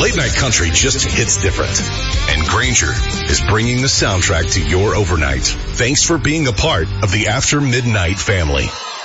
Late night country just hits different. And Granger is bringing the soundtrack to your overnight. Thanks for being a part of the After Midnight family.